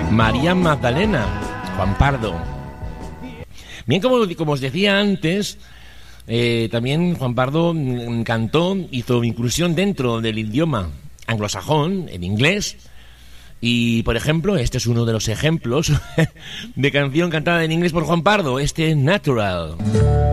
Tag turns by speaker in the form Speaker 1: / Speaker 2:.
Speaker 1: María Magdalena, Juan Pardo. Bien, como os decía antes, también Juan Pardo cantó, hizo inclusión dentro del idioma anglosajón, en inglés. Y, por ejemplo, este es uno de los ejemplos de canción cantada en inglés por Juan Pardo, este Natural.